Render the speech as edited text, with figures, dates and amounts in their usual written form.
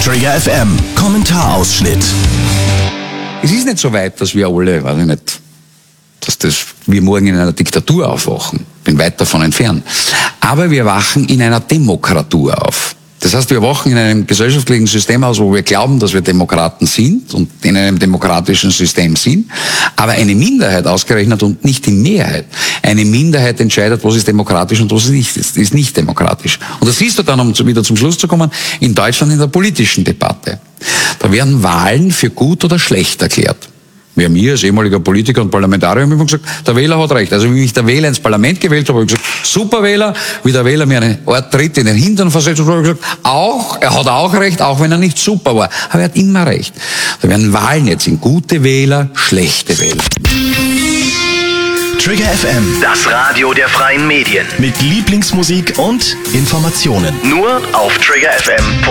Trigger FM Kommentarausschnitt. Es ist nicht so weit, dass wir alle, weiß ich nicht, dass wir morgen in einer Diktatur aufwachen. Bin weit davon entfernt. Aber wir wachen in einer Demokratur auf. Das heißt, wir wachen in einem gesellschaftlichen System aus, wo wir glauben, dass wir Demokraten sind und in einem demokratischen System sind. Aber eine Minderheit ausgerechnet und nicht die Mehrheit. Eine Minderheit entscheidet, was ist demokratisch und was ist nicht demokratisch. Und das siehst du dann, um wieder zum Schluss zu kommen, in Deutschland in der politischen Debatte. Da werden Wahlen für gut oder schlecht erklärt. Wir haben hier als ehemaliger Politiker und Parlamentarier immer gesagt, der Wähler hat recht. Also wie mich der Wähler ins Parlament gewählt hat, habe ich gesagt, super Wähler. Wie der Wähler mir einen Ort Tritt in den Hintern versetzt hat, habe ich gesagt, er hat auch recht, auch wenn er nicht super war. Aber er hat immer recht. Da werden Wahlen jetzt in gute Wähler, schlechte Wähler. Trigger FM, Das Radio der freien Medien. mit Lieblingsmusik und Informationen. Nur auf triggerfm.at.